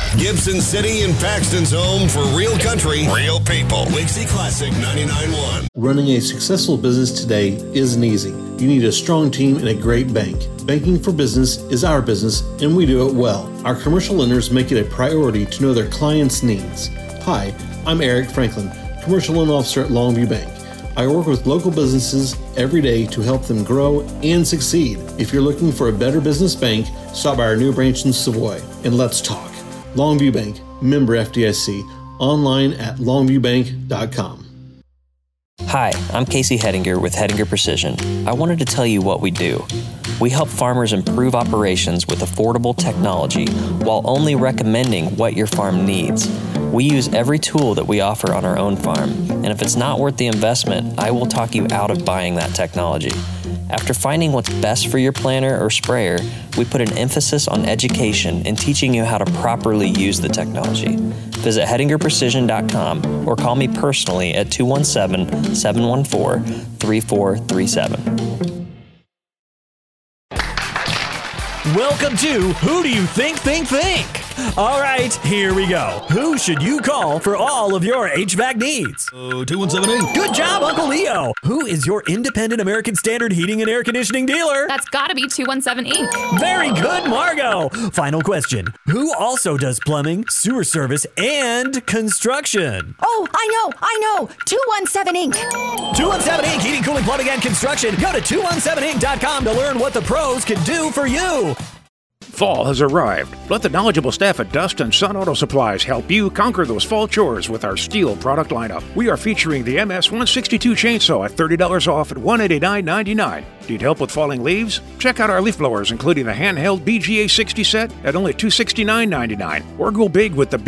Gibson City and Paxton's home for real country, real people. Wixie Classic 99.1. Running a successful business today isn't easy. You need a strong team and a great bank. Banking for business is our business, and we do it well. Our commercial lenders make it a priority to know their clients' needs. Hi, I'm Eric Franklin, Commercial Loan Officer at Longview Bank. I work with local businesses every day to help them grow and succeed. If you're looking for a better business bank, stop by our new branch in Savoy and let's talk. Longview Bank, member FDIC, online at longviewbank.com. Hi, I'm Casey Hettinger with Hettinger Precision. I wanted to tell you what we do. We help farmers improve operations with affordable technology while only recommending what your farm needs. We use every tool that we offer on our own farm, and if it's not worth the investment, I will talk you out of buying that technology. After finding what's best for your planter or sprayer, we put an emphasis on education and teaching you how to properly use the technology. Visit HettingerPrecision.com or call me personally at 217-714-3437. Welcome to Who Do You Think? All right, here we go. Who should you call for all of your HVAC needs? 2178. Good job, Uncle Leo. Who is your independent American Standard heating and air conditioning dealer? That's gotta be 217 Inc. Very good, Margot. Final question. Who also does plumbing, sewer service, and construction? Oh, I know. 217 Inc. 217 Inc. Heating, cooling, plumbing, and construction. Go to 217inc.com to learn what the pros can do for you. Fall has arrived. Let the knowledgeable staff at Dust and Sun Auto Supplies help you conquer those fall chores with our steel product lineup. We are featuring the MS-162 chainsaw at $30 off at $189.99. Need help with falling leaves? Check out our leaf blowers, including the handheld BGA 60 set at only $269.99. Or go big with the